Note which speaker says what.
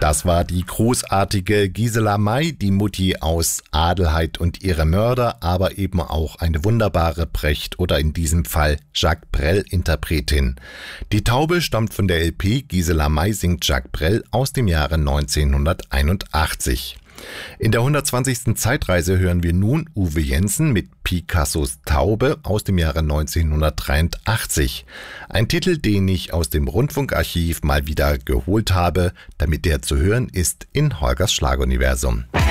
Speaker 1: Das war die großartige Gisela May, die Mutti aus Adelheid und ihre Mörder, aber eben auch eine wunderbare Brecht oder in diesem Fall Jacques Brel-Interpretin. Die Taube stammt von der LP Gisela May singt Jacques Brel aus dem Jahre 1981. In der 120. Zeitreise hören wir nun Uwe Jensen mit Picassos Taube aus dem Jahre 1983. Ein Titel, den ich aus dem Rundfunkarchiv mal wieder geholt habe, damit der zu hören ist in Holgers Schlaguniversum.